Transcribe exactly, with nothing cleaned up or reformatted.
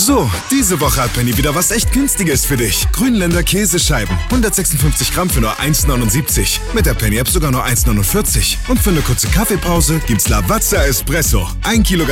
So, diese Woche hat Penny wieder was echt Günstiges für dich. Grünländer Käsescheiben. hundertsechsundfünfzig Gramm für nur eins neunundsiebzig. Mit der Penny-App sogar nur eins neunundvierzig. Und für eine kurze Kaffeepause gibt's Lavazza Espresso. Ein Kilo